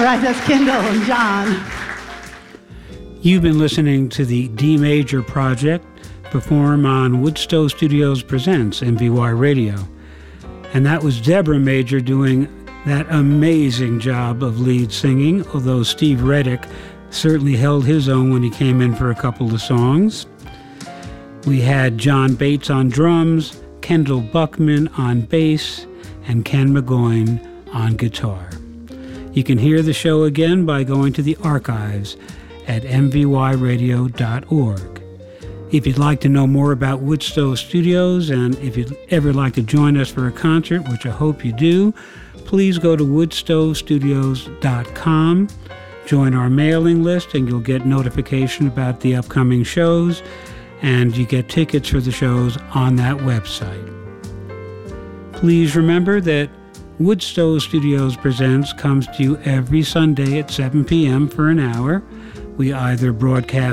right, that's Kendall and John. You've been listening to the D Major Project perform on Woodstow Studios Presents MVY Radio. And that was Deborah Major doing that amazing job of lead singing, although Steve Reddick certainly held his own when he came in for a couple of songs. We had John Bates on drums, Kendall Buckman on bass, and Ken McGoyne on guitar. You can hear the show again by going to the archives at mvyradio.org. If you'd like to know more about Woodstow Studios, and if you'd ever like to join us for a concert, which I hope you do, please go to woodstowstudios.com, join our mailing list, and you'll get notification about the upcoming shows, and you get tickets for the shows on that website. Please remember that Woodstow Studios Presents comes to you every Sunday at 7 p.m. for an hour. We either broadcast